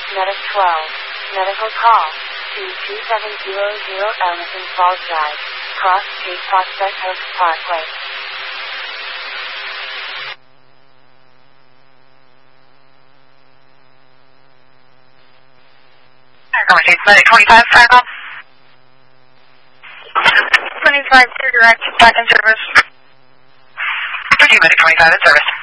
Medic 12. Medical call to 2700 Emerson Falls Drive, Cross Street, Prospect Oaks Parkway. Medic 25, fire call. 25, clear direct, back in service. 32, Medic 25 in service.